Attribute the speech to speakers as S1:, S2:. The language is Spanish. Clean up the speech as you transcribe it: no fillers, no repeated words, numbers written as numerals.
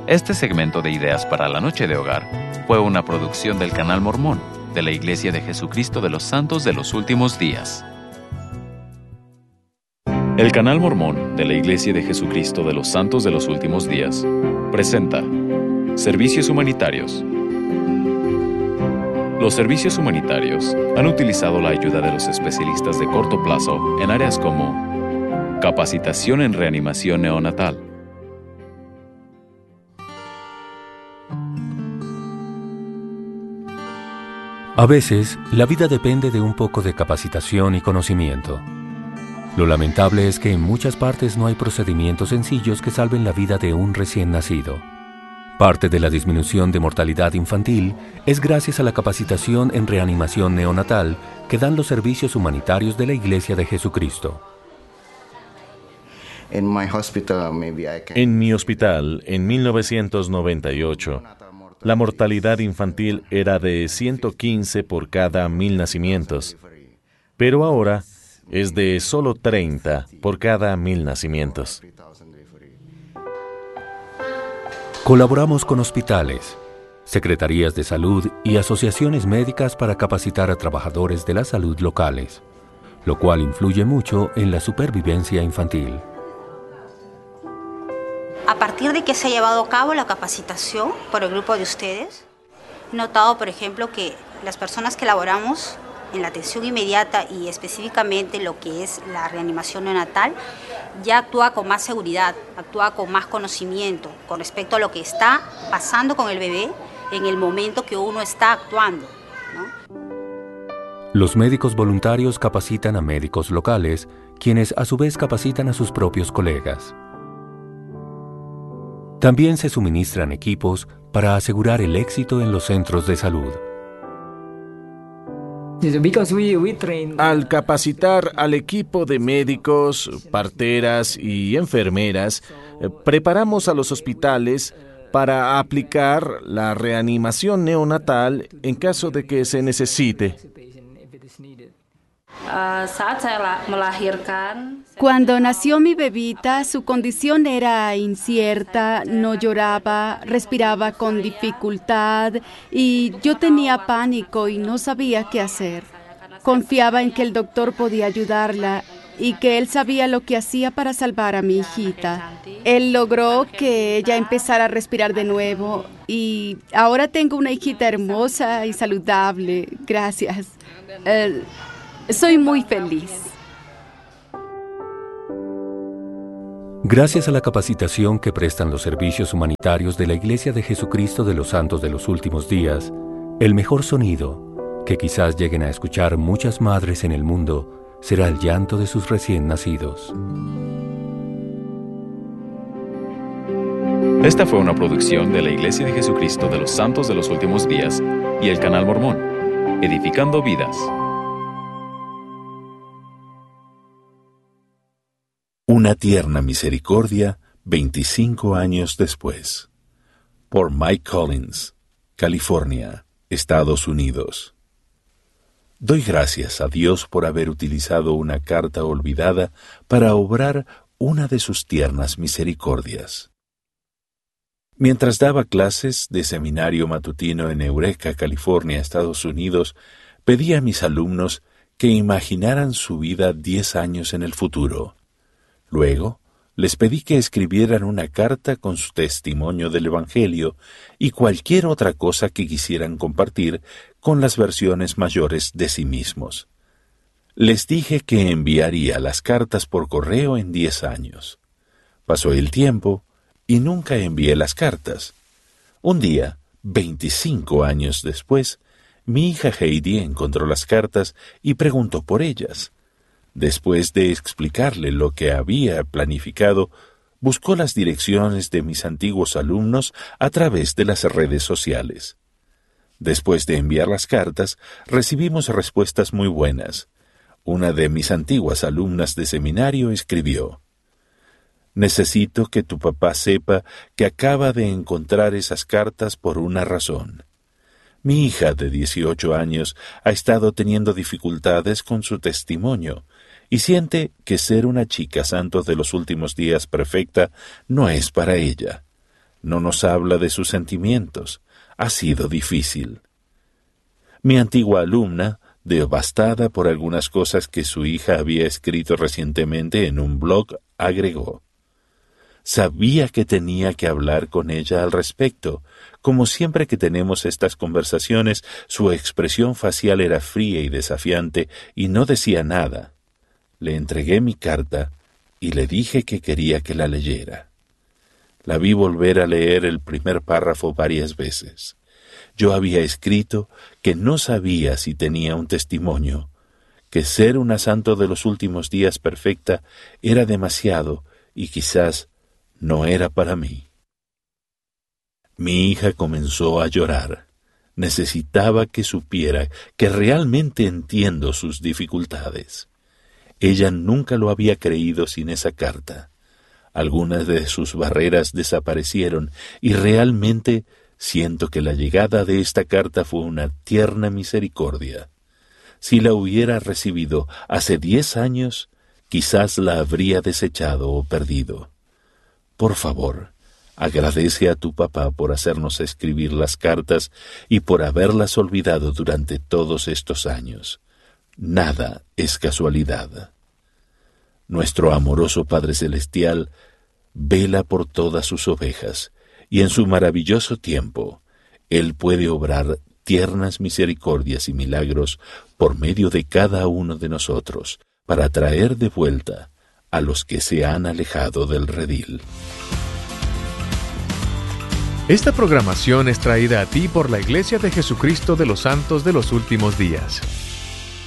S1: Este segmento de Ideas para la Noche de Hogar fue una producción del Canal Mormón de la Iglesia de Jesucristo de los Santos de los Últimos Días. El Canal Mormón de la Iglesia de Jesucristo de los Santos de los Últimos Días presenta Servicios Humanitarios. Los servicios humanitarios han utilizado la ayuda de los especialistas de corto plazo en áreas como capacitación en reanimación neonatal,
S2: a veces, la vida depende de un poco de capacitación y conocimiento. Lo lamentable es que en muchas partes no hay procedimientos sencillos que salven la vida de un recién nacido. Parte de la disminución de mortalidad infantil es gracias a la capacitación en reanimación neonatal que dan los servicios humanitarios de la Iglesia de Jesucristo.
S3: En mi hospital, en 1998, la mortalidad infantil era de 115 por cada 1,000 nacimientos, pero ahora es de solo 30 por cada 1,000 nacimientos.
S2: Colaboramos con hospitales, secretarías de salud y asociaciones médicas para capacitar a trabajadores de la salud locales, lo cual influye mucho en la supervivencia infantil.
S4: A partir de que se ha llevado a cabo la capacitación por el grupo de ustedes, he notado, por ejemplo, que las personas que laboramos en la atención inmediata y específicamente lo que es la reanimación neonatal, ya actúa con más seguridad, actúa con más conocimiento con respecto a lo que está pasando con el bebé en el momento que uno está actuando, ¿no?
S2: Los médicos voluntarios capacitan a médicos locales, quienes a su vez capacitan a sus propios colegas. También se suministran equipos para asegurar el éxito en los centros de salud.
S5: Al capacitar al equipo de médicos, parteras y enfermeras, preparamos a los hospitales para aplicar la reanimación neonatal en caso de que se necesite.
S6: Cuando nació mi bebita, su condición era incierta, no lloraba, respiraba con dificultad y yo tenía pánico y no sabía qué hacer. Confiaba en que el doctor podía ayudarla y que él sabía lo que hacía para salvar a mi hijita. Él logró que ella empezara a respirar de nuevo y ahora tengo una hijita hermosa y saludable. Gracias. Soy muy feliz.
S2: Gracias a la capacitación que prestan los servicios humanitarios de la Iglesia de Jesucristo de los Santos de los Últimos Días, el mejor sonido, que quizás lleguen a escuchar muchas madres en el mundo, será el llanto de sus recién nacidos.
S1: Esta fue una producción de la Iglesia de Jesucristo de los Santos de los Últimos Días y el Canal Mormón, edificando vidas.
S7: Una tierna misericordia, 25 años después. Por Mike Collins, California, Estados Unidos. Doy gracias a Dios por haber utilizado una carta olvidada para obrar una de sus tiernas misericordias. Mientras daba clases de seminario matutino en Eureka, California, Estados Unidos, pedí a mis alumnos que imaginaran su vida 10 años en el futuro. Luego, les pedí que escribieran una carta con su testimonio del Evangelio y cualquier otra cosa que quisieran compartir con las versiones mayores de sí mismos. Les dije que enviaría las cartas por correo en 10 años. Pasó el tiempo y nunca envié las cartas. Un día, 25 años después, mi hija Heidi encontró las cartas y preguntó por ellas. Después de explicarle lo que había planificado, buscó las direcciones de mis antiguos alumnos a través de las redes sociales. Después de enviar las cartas, recibimos respuestas muy buenas. Una de mis antiguas alumnas de seminario escribió: «Necesito que tu papá sepa que acaba de encontrar esas cartas por una razón. Mi hija de 18 años ha estado teniendo dificultades con su testimonio y siente que ser una chica santo de los últimos días perfecta no es para ella. No nos habla de sus sentimientos. Ha sido difícil. Mi antigua alumna, devastada por algunas cosas que su hija había escrito recientemente en un blog, agregó: sabía que tenía que hablar con ella al respecto. Como siempre que tenemos estas conversaciones, su expresión facial era fría y desafiante y no decía nada. Le entregué mi carta y le dije que quería que la leyera. La vi volver a leer el primer párrafo varias veces. Yo había escrito que no sabía si tenía un testimonio, que ser una santo de los últimos días perfecta era demasiado y quizás no era para mí. Mi hija comenzó a llorar. Necesitaba que supiera que realmente entiendo sus dificultades. Ella nunca lo había creído sin esa carta. Algunas de sus barreras desaparecieron y realmente siento que la llegada de esta carta fue una tierna misericordia. Si la hubiera recibido hace 10 años, quizás la habría desechado o perdido. Por favor, agradece a tu papá por hacernos escribir las cartas y por haberlas olvidado durante todos estos años. Nada es casualidad. Nuestro amoroso Padre Celestial vela por todas sus ovejas, y en su maravilloso tiempo, Él puede obrar tiernas misericordias y milagros por medio de cada uno de nosotros, para traer de vuelta a los que se han alejado del redil.
S8: Esta programación es traída a ti por la Iglesia de Jesucristo de los Santos de los Últimos Días.